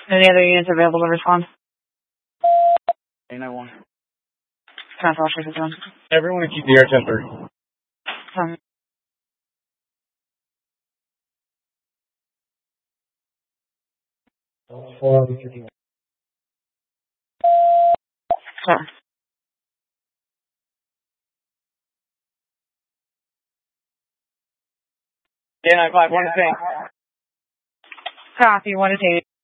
Any other units available to respond? A91. Transfer officer zone. Everyone keep the air 1030. Sir. Yeah, 95, 1 to 10. Copy, 1 to 8.